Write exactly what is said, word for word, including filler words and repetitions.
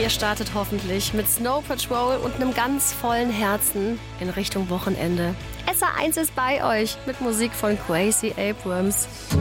ihr startet hoffentlich mit Snow Patrol und einem ganz vollen Herzen in Richtung Wochenende. S R eins ist bei euch mit Musik von Crazy Abrams.